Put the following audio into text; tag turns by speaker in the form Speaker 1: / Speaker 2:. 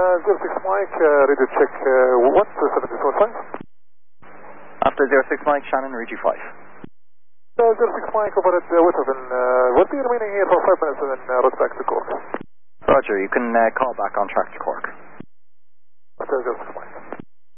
Speaker 1: 06 Mike, ready to check, what's the 74.5?
Speaker 2: After 06 Mike, Shannon, read you 5.
Speaker 1: 06 Mike, over at Withaven, we'll be remaining here for 5 minutes and then route back to Cork.
Speaker 2: Roger, you can call back on track to Cork.
Speaker 1: After 06